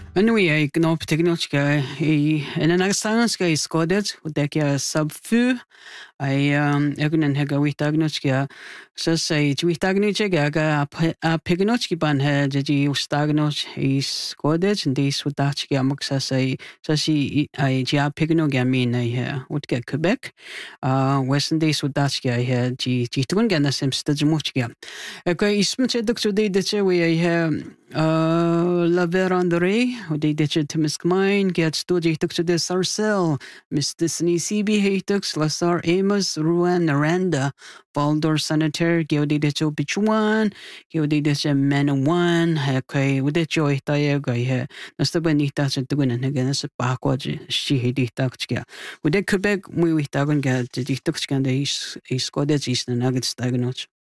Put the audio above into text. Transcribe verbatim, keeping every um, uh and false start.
Anyway, ik knop technologica i en en agstanska I skodet utekia subfu ai um egunen hega witagnochkia so say witagnochkia ga a pignochki ban he ji ustagnoch I skodet and dis udachkia muksa say so si ai ja pignogia min he utke Quebec uh western dis udachkia he ji ji tunga na sem stajmuchkia eko ismche duk so de de we he uh la verandre de de timisk mine get stoji tuk so de sarcel Mister Snisi Hatux, Lasar Amos, Ruan, Naranda, Baldor Senator, Geodidecho Bichuan, Geodidecho Manawan, Hake, with the joy Tayaga, Nasta Benita Tugan and again as a backwash, she hated Tuxkia. With the Quebec, we with Tagan get the Tuxkan, the East Scottish East and Nuggets Taganot.